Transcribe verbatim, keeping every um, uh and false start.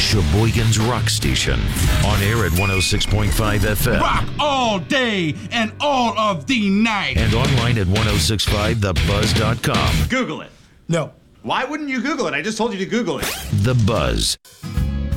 Sheboygan's rock station. On air at one oh six point five F M. Rock all day and all of the night. And online at ten sixty-five the buzz dot com. Google it. No. Why wouldn't you Google it? I just told you to Google it. The Buzz.